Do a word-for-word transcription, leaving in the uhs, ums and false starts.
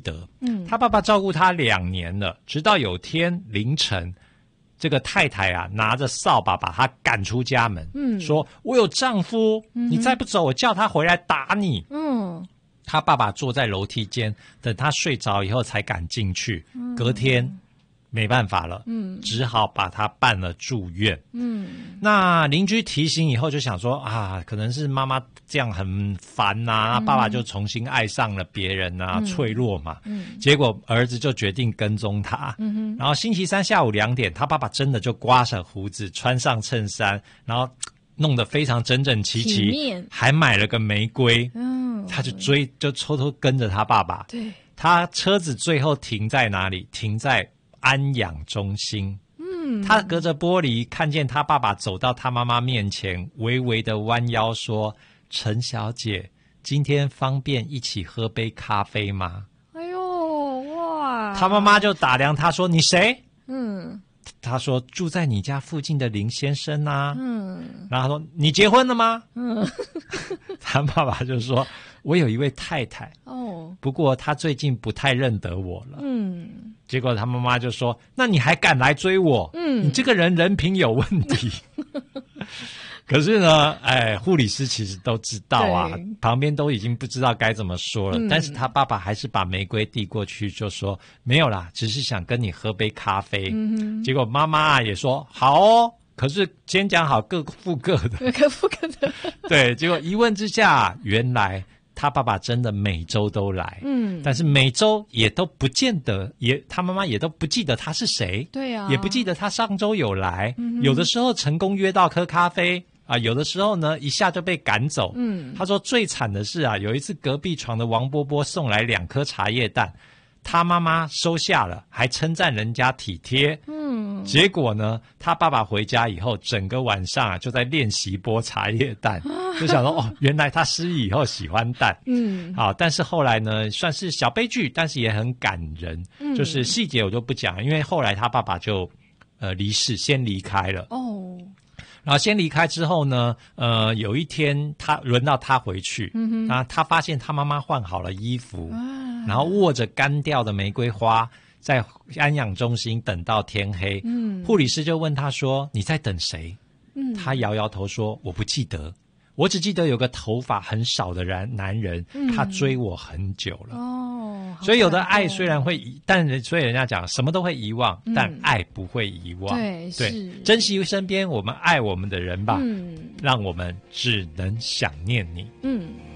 得。 嗯， 他爸爸照顾他两年了，直到有天凌晨，这个太太啊拿着扫把把他赶出家门， 嗯， 说我有丈夫， 嗯、 你再不走我叫他回来打你。 嗯， 他爸爸坐在楼梯间，等他睡着以后才敢进去。 嗯、 隔天没办法了， 嗯， 只好把他办了住院。 嗯， 那邻居提醒以后就想说啊，可能是妈妈这样很烦呐、啊，嗯、爸爸就重新爱上了别人啊，嗯、脆弱嘛。 嗯， 结果儿子就决定跟踪他。 嗯哼， 然后星期三下午两点，他爸爸真的就刮上胡子，穿上衬衫，然后弄得非常整整齐齐，还买了个玫瑰。嗯，他就追，就偷偷跟着他爸爸。 对， 他车子最后停在哪里？停在安养中心。嗯，他隔着玻璃看见他爸爸走到他妈妈面前，微微的弯腰说：“陈小姐，今天方便一起喝杯咖啡吗？” 哎呦，哇！ 他妈妈就打量他说：“你谁？” 嗯， 他说：“住在你家附近的林先生啊。” 嗯， 然后他说：“你结婚了吗？” 嗯， 他爸爸就说：“我有一位太太， 哦， 不过她最近不太认得我了。” 嗯， 结果他妈妈就说：“那你还敢来追我？ 嗯， 你这个人人品有问题。”可是呢，哎，护理师其实都知道啊，旁边都已经不知道该怎么说了。嗯、但是他爸爸还是把玫瑰递过去，就说：“没有啦，只是想跟你喝杯咖啡。嗯”结果妈妈也说：“好哦。”可是先讲好，各付各的， 各付各的。 对，结果一问之下，原来他爸爸真的每周都来，嗯，但是每周也都不见得，也他妈妈也都不记得他是谁， 对啊， 也不记得他上周有来，嗯、有的时候成功约到喝咖啡啊，有的时候呢一下就被赶走。嗯，他说最惨的是啊，有一次隔壁床的王波波送来两颗茶叶蛋。他妈妈收下了，还称赞人家体贴。嗯，结果呢，他爸爸回家以后，整个晚上啊就在练习剥茶叶蛋，就想说哦，原来他失忆以后喜欢蛋。嗯，好，但是后来呢，算是小悲剧，但是也很感人。嗯，就是细节我就不讲，因为后来他爸爸就呃离世，先离开了。哦。然后先离开之后呢，呃，有一天他轮到他回去，嗯哼，啊，他发现他妈妈换好了衣服，啊、然后握着干掉的玫瑰花，在安养中心等到天黑。嗯，护理师就问他说：“你在等谁？”嗯，他摇摇头说：“我不记得，我只记得有个头发很少的人男人，嗯、他追我很久了。”哦，所以有的爱虽然会遗，但所以人家讲什么都会遗忘，嗯、但爱不会遗忘。 对， 对， 是珍惜身边我们爱我们的人吧， 嗯， 让我们只能想念你。 嗯。